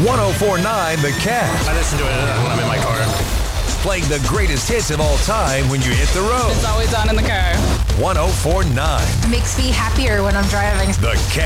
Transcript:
1049 The Cat. I listen to it when I'm in my car. Playing the greatest hits of all time when you hit the road. It's always on in the car. 1049 Makes me happier when I'm driving. The Cat.